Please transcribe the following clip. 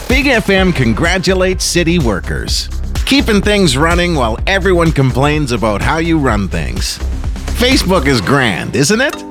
Big FM congratulates city workers. Keeping things running while everyone complains about how you run things. Facebook is grand, isn't it?